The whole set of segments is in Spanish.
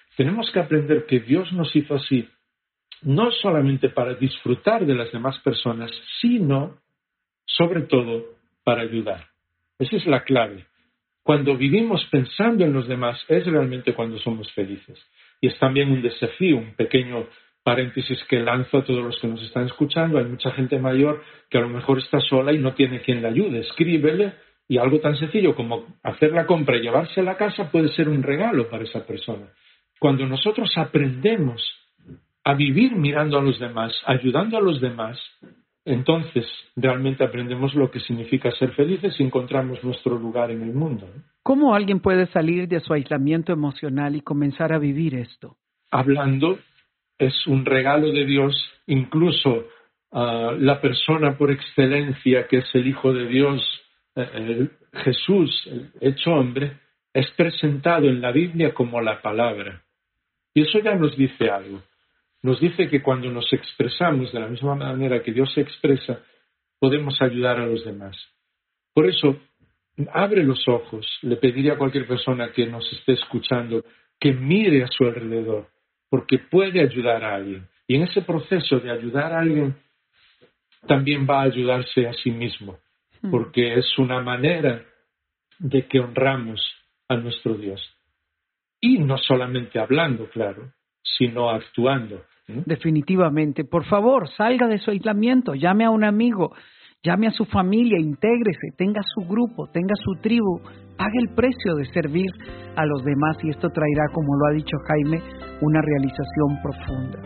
tenemos que aprender que Dios nos hizo así, no solamente para disfrutar de las demás personas, sino, sobre todo, para ayudar. Esa es la clave. Cuando vivimos pensando en los demás es realmente cuando somos felices. Y es también un desafío, un pequeño paréntesis que lanzo a todos los que nos están escuchando. Hay mucha gente mayor que a lo mejor está sola y no tiene quien la ayude. Escríbele, y algo tan sencillo como hacer la compra y llevarse a la casa puede ser un regalo para esa persona. Cuando nosotros aprendemos a vivir mirando a los demás, ayudando a los demás, entonces realmente aprendemos lo que significa ser felices y encontramos nuestro lugar en el mundo, ¿no? ¿Cómo alguien puede salir de su aislamiento emocional y comenzar a vivir esto? Hablando, es un regalo de Dios. Incluso la persona por excelencia, que es el Hijo de Dios, Jesús, el hecho hombre, es presentado en la Biblia como la palabra. Y eso ya nos dice algo. Nos dice que cuando nos expresamos de la misma manera que Dios se expresa, podemos ayudar a los demás. Por eso, abre los ojos. Le pediría a cualquier persona que nos esté escuchando que mire a su alrededor, porque puede ayudar a alguien. Y en ese proceso de ayudar a alguien, también va a ayudarse a sí mismo, porque es una manera de que honramos a nuestro Dios. Y no solamente hablando, claro, sino actuando. Definitivamente. Por favor, salga de su aislamiento, llame a un amigo, llame a su familia, intégrese, tenga su grupo, tenga su tribu, pague el precio de servir a los demás y esto traerá, como lo ha dicho Jaime, una realización profunda.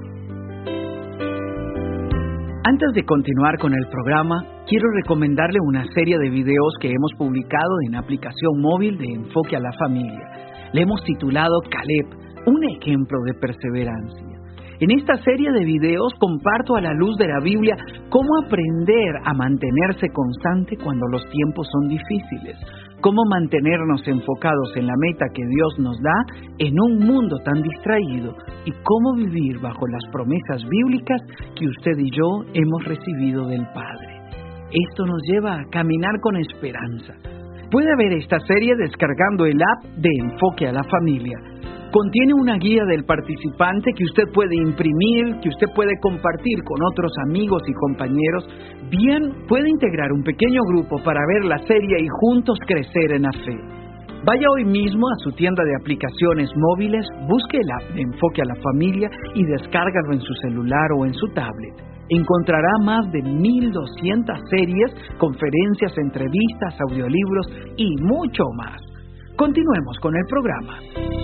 Antes de continuar con el programa, quiero recomendarle una serie de videos que hemos publicado en aplicación móvil de Enfoque a la Familia. Le hemos titulado Caleb, un ejemplo de perseverancia. En esta serie de videos comparto a la luz de la Biblia cómo aprender a mantenerse constante cuando los tiempos son difíciles, cómo mantenernos enfocados en la meta que Dios nos da en un mundo tan distraído y cómo vivir bajo las promesas bíblicas que usted y yo hemos recibido del Padre. Esto nos lleva a caminar con esperanza. Puede ver esta serie descargando el app de Enfoque a la Familia. Contiene una guía del participante que usted puede imprimir, que usted puede compartir con otros amigos y compañeros. Bien, puede integrar un pequeño grupo para ver la serie y juntos crecer en la fe. Vaya hoy mismo a su tienda de aplicaciones móviles, busque el app de Enfoque a la Familia y descárgalo en su celular o en su tablet. Encontrará más de 1,200 series, conferencias, entrevistas, audiolibros y mucho más. Continuemos con el programa.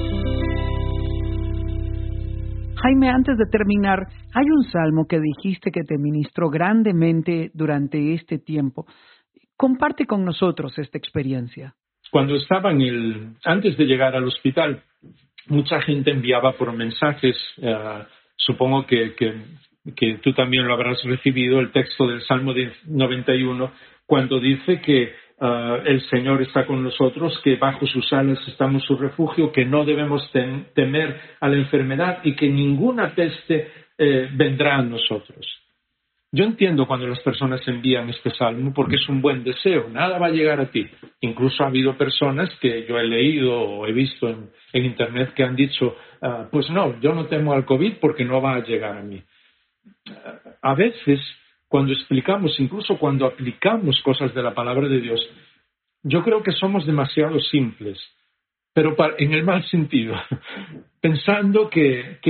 Jaime, antes de terminar, hay un salmo que dijiste que te ministró grandemente durante este tiempo. Comparte con nosotros esta experiencia. Cuando estaba antes de llegar al hospital, mucha gente enviaba por mensajes, supongo que tú también lo habrás recibido, el texto del Salmo 91, cuando dice que el Señor está con nosotros, que bajo sus alas estamos su refugio, que no debemos temer a la enfermedad y que ninguna peste vendrá a nosotros. Yo entiendo cuando las personas envían este salmo porque es un buen deseo, nada va a llegar a ti. Incluso ha habido personas que yo he leído o he visto en internet que han dicho, pues no, yo no temo al COVID porque no va a llegar a mí. A veces, cuando explicamos, incluso cuando aplicamos cosas de la palabra de Dios, yo creo que somos demasiado simples, pero en el mal sentido, pensando que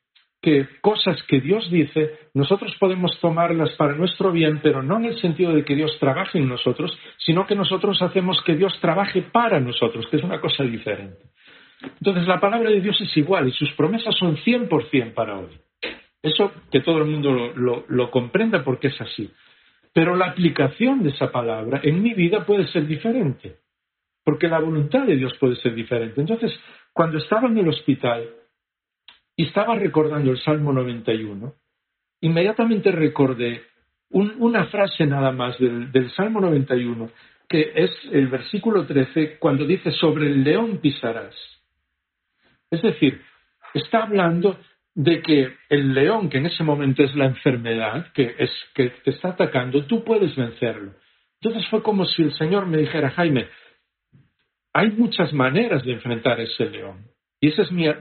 cosas que Dios dice, nosotros podemos tomarlas para nuestro bien, pero no en el sentido de que Dios trabaje en nosotros, sino que nosotros hacemos que Dios trabaje para nosotros, que es una cosa diferente. Entonces, la palabra de Dios es igual y sus promesas son 100% para hoy. Eso que todo el mundo lo comprenda porque es así. Pero la aplicación de esa palabra en mi vida puede ser diferente, porque la voluntad de Dios puede ser diferente. Entonces, cuando estaba en el hospital y estaba recordando el Salmo 91, inmediatamente recordé una frase nada más del Salmo 91, que es el versículo 13, cuando dice, sobre el león pisarás. Es decir, está hablando de que el león, que en ese momento es la enfermedad, que te está atacando, tú puedes vencerlo. Entonces fue como si el Señor me dijera, Jaime, hay muchas maneras de enfrentar a ese león. Y esa es mi